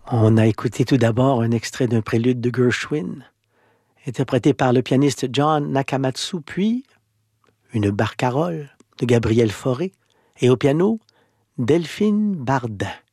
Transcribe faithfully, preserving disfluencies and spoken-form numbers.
On a écouté tout d'abord un extrait d'un prélude de Gershwin, interprété par le pianiste John Nakamatsu, puis une barcarolle de Gabriel Fauré, et au piano, Delphine Bardin.